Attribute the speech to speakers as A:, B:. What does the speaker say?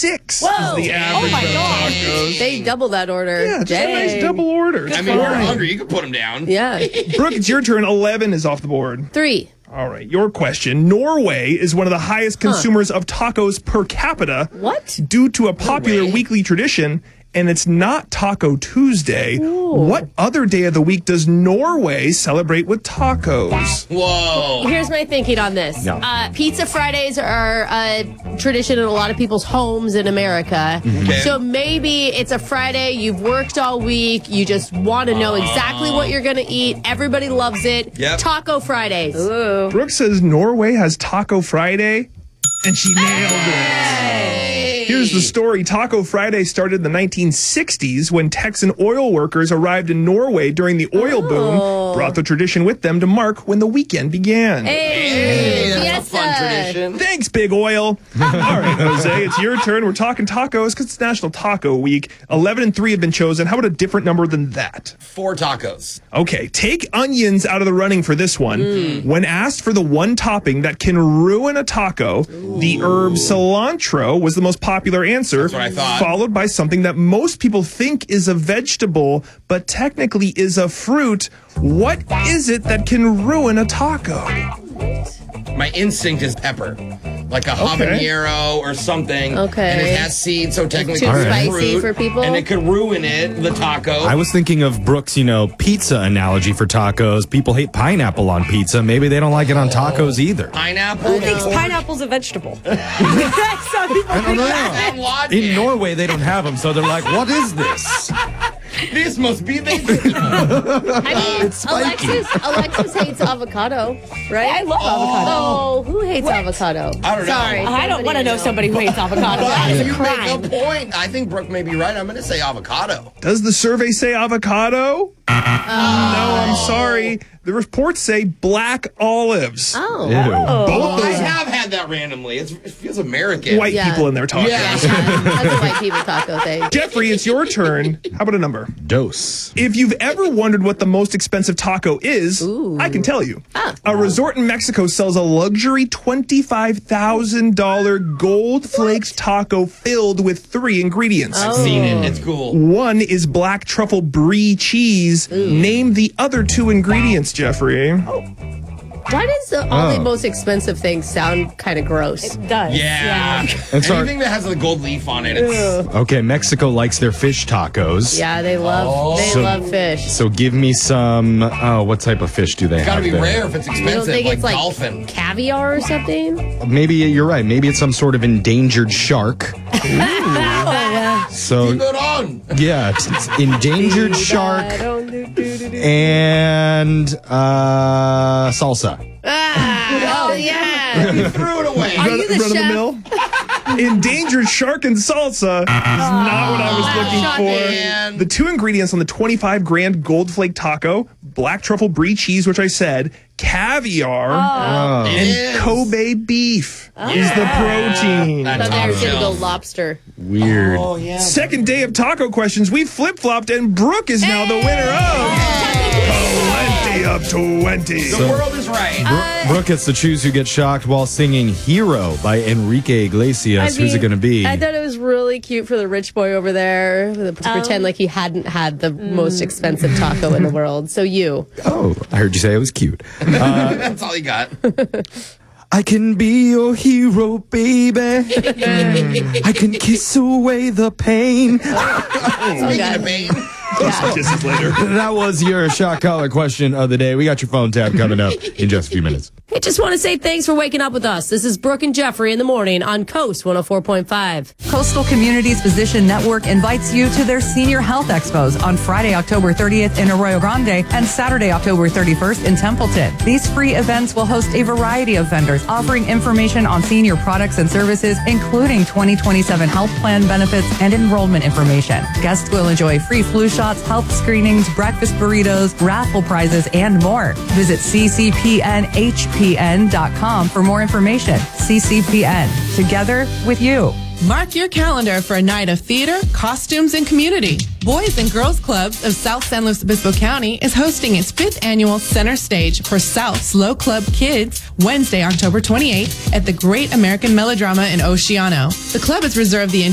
A: $6
B: Whoa.
A: is the average
B: my
A: of
B: gosh.
A: tacos.
B: They double that order.
A: Yeah, just a nice double order.
C: I mean, we're hungry. You can put them down.
B: Yeah.
A: Brooke, it's your turn. 11 is off the board.
B: 3.
A: All right, your question. Norway is one of the highest consumers of tacos per capita.
B: What?
A: Due to a popular weekly tradition, and it's not Taco Tuesday.
B: Ooh.
A: What other day of the week does Norway celebrate with tacos?
C: Whoa.
B: Here's my thinking on this.
A: No.
B: Pizza Fridays are a tradition in a lot of people's homes in America.
C: Okay.
B: So maybe it's a Friday, you've worked all week, you just want to know exactly what you're going to eat. Everybody loves it.
C: Yep.
B: Taco Fridays. Ooh.
A: Brooke says Norway has Taco Friday, and she nailed it. Here's the story. Taco Friday started in the 1960s when Texan oil workers arrived in Norway during the oil boom, brought the tradition with them to mark when the weekend began.
B: Hey,
C: That's a fun tradition.
A: Thanks, Big Oil. All right, Jose, it's your turn. We're talking tacos because it's National Taco Week. 11 and 3 have been chosen. How about a different number than that?
C: 4 tacos.
A: Okay, take onions out of the running for this one. When asked for the one topping that can ruin a taco, the herb cilantro was the most popular answer.
C: That's what I thought.
A: Followed by something that most people think is a vegetable, but technically is a fruit. What is it that can ruin a taco?
C: My instinct is pepper. Like a habanero or something.
B: Okay.
C: And it has seeds, so technically
B: Too
C: it's
B: spicy
C: fruit,
B: for people?
C: And it could ruin it, the taco.
D: I was thinking of Brooke's, pizza analogy for tacos. People hate pineapple on pizza. Maybe they don't like it on tacos either.
C: Pineapple?
E: Who thinks pineapple's a vegetable? Some people think that.
C: Logic.
D: In Norway, they don't have them, so they're like, what is this?
C: This must be vegetable.
B: I mean, Alexis hates avocado, right?
E: I love avocado.
B: Oh, who hates avocado?
C: I don't know.
B: Sorry.
E: I don't want to know somebody who hates avocado. That is a
C: You
E: crime.
C: make a point. I think Brooke may be right. I'm going to say avocado.
A: Does the survey say avocado? No, I'm sorry. The reports say black olives.
B: Oh.
A: Both
C: I
A: those
C: have had that randomly. It feels American.
A: white
B: Yeah.
A: people in their tacos.
C: Yeah.
B: That's a white people taco thing.
A: Jeffrey, it's your turn. How about a number?
D: Dose.
A: If you've ever wondered what the most expensive taco is, I can tell you. A resort in Mexico sells a luxury $25,000 Gold Flakes taco filled with 3 ingredients.
C: I've seen it. It's cool.
A: One is black truffle brie cheese. Name the other 2 ingredients, Jeffrey.
B: Why does all the most expensive things sound kind of gross?
E: It does.
C: Yeah.
D: And so-
C: Anything that has a gold leaf on it. It's,
D: Okay, Mexico likes their fish tacos.
B: Yeah, they love love fish.
D: So give me some, what type of fish do they
C: it's got to
D: have
C: be
D: there?
C: rare if it's
B: You don't
C: expensive,
B: think
C: like
B: it's like
C: dolphin.
B: caviar or something?
D: Maybe you're right. Maybe it's some sort of endangered shark. So,
C: Keep it on.
D: yeah, it's endangered shark and salsa.
B: Oh, yeah.
C: You threw it away.
B: Are you the
A: Run of the
B: chef?
A: mill? Endangered shark and salsa is not what I was looking
C: man.
A: for. The 2 ingredients on the 25 grand Gold Flake taco, black truffle brie cheese, which I said, caviar,
C: It
A: and
C: is.
A: Kobe beef is the protein.
C: That
B: I thought they were
C: top
B: going to go
C: shelf.
B: lobster.
D: Weird.
C: Oh, yeah.
A: Second day of taco questions. We flip-flopped, and Brooke is now the winner of Plenty of 20.
C: The world is right.
D: Brooke gets to choose who gets shocked while singing Hero by Enrique Iglesias. Who's it going to be?
B: I thought it was really cute for the rich boy over there to pretend like he hadn't had the most expensive taco in the world. So you.
D: Oh, I heard you say it was cute.
C: That's all you got.
D: I can be your hero, baby. I can kiss away the pain.
C: Speaking
B: God.
C: of pain.
A: Kisses later.
D: That was your shock collar question of the day. We got your phone tab coming up in just a few minutes.
B: I just want to say thanks for waking up with us. This is Brooke and Jeffrey in the morning on Coast 104.5.
F: Coastal Communities Physician Network invites you to their Senior Health Expos on Friday, October 30th in Arroyo Grande and Saturday, October 31st in Templeton. These free events will host a variety of vendors offering information on senior products and services, including 2027 health plan benefits and enrollment information. Guests will enjoy free flu shots, health screenings, breakfast burritos, raffle prizes, and more. Visit ccpnhpn.com for more information. CCPN, together with you.
G: Mark your calendar for a night of theater, costumes, and community. Boys and Girls Clubs of South San Luis Obispo County is hosting its 5th annual Center Stage for South Slow Club Kids Wednesday, October 28th at the Great American Melodrama in Oceano. The club has reserved the